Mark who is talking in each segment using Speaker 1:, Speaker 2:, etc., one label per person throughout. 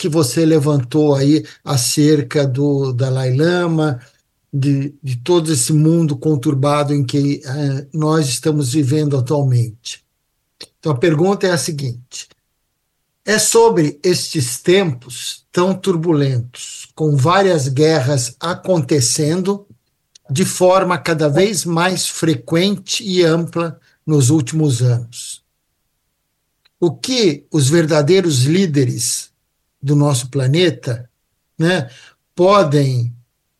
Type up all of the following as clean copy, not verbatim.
Speaker 1: que você levantou aí acerca do Dalai Lama, de todo esse mundo conturbado em que nós estamos vivendo atualmente. Então, a pergunta é a seguinte: é sobre estes tempos tão turbulentos, com várias guerras acontecendo de forma cada vez mais frequente e ampla nos últimos anos. O que os verdadeiros líderes do nosso planeta, né, podem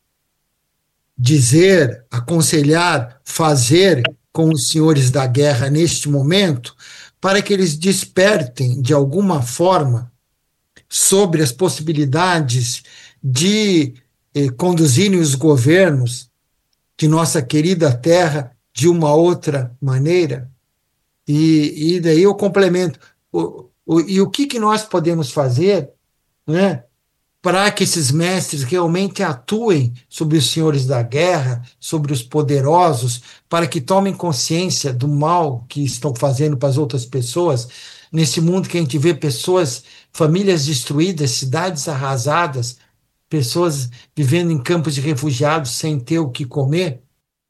Speaker 1: dizer, aconselhar, fazer com os senhores da guerra neste momento, para que eles despertem de alguma forma sobre as possibilidades de conduzirem os governos de nossa querida terra de uma outra maneira? E daí eu complemento. E o que nós podemos fazer, né, para que esses mestres realmente atuem sobre os senhores da guerra, sobre os poderosos, para que tomem consciência do mal que estão fazendo para as outras pessoas, nesse mundo que a gente vê pessoas, famílias destruídas, cidades arrasadas, pessoas vivendo em campos de refugiados sem ter o que comer?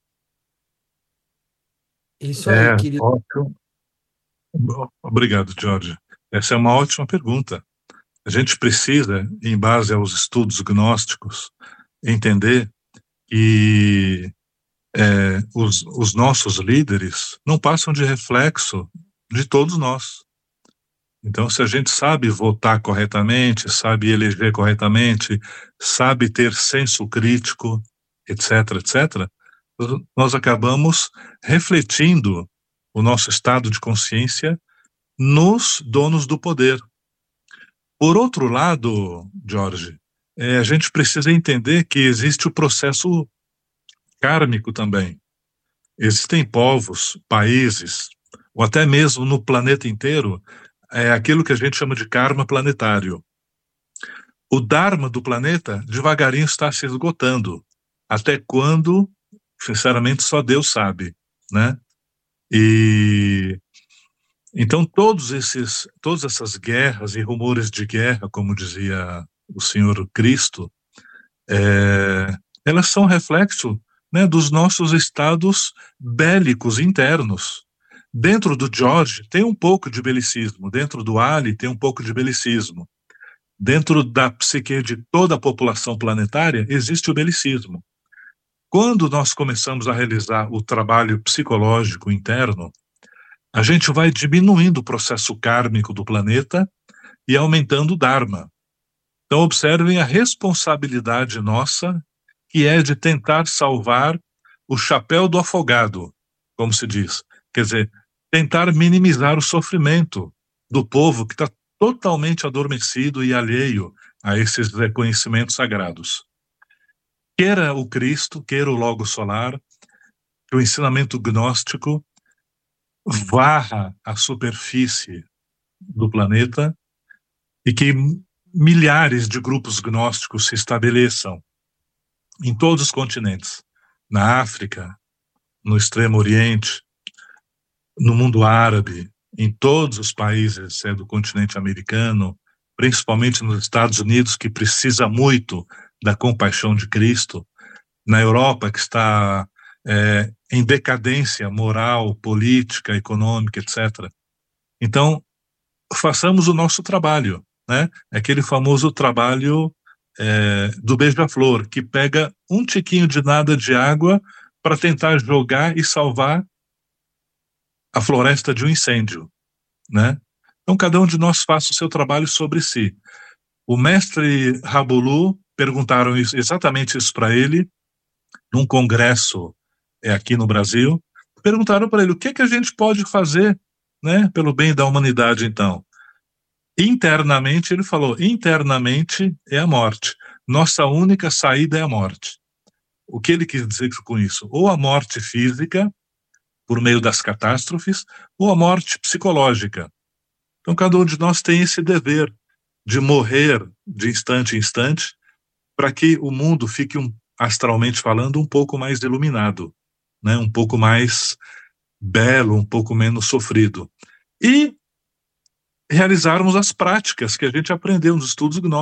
Speaker 1: Isso aí, querido.
Speaker 2: Ótimo. Obrigado, Jorge. Essa é uma ótima pergunta. A gente precisa, em base aos estudos gnósticos, entender que os nossos líderes não passam de reflexo de todos nós. Então, se a gente sabe votar corretamente, sabe eleger corretamente, sabe ter senso crítico, etc., etc., nós acabamos refletindo o nosso estado de consciência nos donos do poder. Por outro lado, Jorge, a gente precisa entender que existe o processo kármico também. Existem povos, países, ou até mesmo no planeta inteiro, aquilo que a gente chama de karma planetário. O dharma do planeta devagarinho está se esgotando. Até quando, sinceramente, só Deus sabe, né? E então todas essas guerras e rumores de guerra, como dizia o Senhor Cristo, elas são reflexo, né, dos nossos estados bélicos internos. Dentro do George tem um pouco de belicismo, dentro do Ali tem um pouco de belicismo. Dentro da psique de toda a população planetária existe o belicismo. Quando nós começamos a realizar o trabalho psicológico interno, a gente vai diminuindo o processo kármico do planeta e aumentando o Dharma. Então, observem a responsabilidade nossa, que é de tentar salvar o chapéu do afogado, como se diz. Quer dizer, tentar minimizar o sofrimento do povo que está totalmente adormecido e alheio a esses reconhecimentos sagrados. Queira o Cristo, queira o Logo Solar, que o ensinamento gnóstico varra a superfície do planeta e que milhares de grupos gnósticos se estabeleçam em todos os continentes, na África, no Extremo Oriente, no mundo árabe, em todos os países do continente americano, principalmente nos Estados Unidos, que precisa muito da compaixão de Cristo, na Europa, que está em decadência moral, política, econômica, etc. Então, façamos o nosso trabalho, né? Aquele famoso trabalho do beija-flor, que pega um tiquinho de nada de água para tentar jogar e salvar a floresta de um incêndio, né? Então, cada um de nós faça o seu trabalho sobre si. O mestre Rabolu, perguntaram exatamente isso para ele, num congresso aqui no Brasil, perguntaram para ele, o que a gente pode fazer, né, pelo bem da humanidade, então? Internamente, ele falou, internamente é a morte. Nossa única saída é a morte. O que ele quis dizer com isso? Ou a morte física, por meio das catástrofes, ou a morte psicológica. Então, cada um de nós tem esse dever de morrer de instante em instante, para que o mundo fique, astralmente falando, um pouco mais iluminado, né? Um pouco mais belo, um pouco menos sofrido. E realizarmos as práticas que a gente aprendeu nos estudos gnósticos.